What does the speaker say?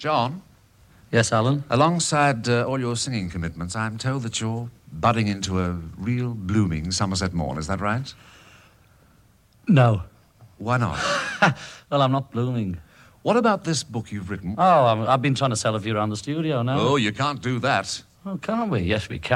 John? Yes, Alan? Alongside all your singing commitments, I'm told that you're budding into a real blooming Somerset morn. Is that right? No. Why not? Well, I'm not blooming. What about this book you've written? Oh, I've been trying to sell it for you around the studio now. Oh, you can't do that. Oh, can't we? Yes, we can.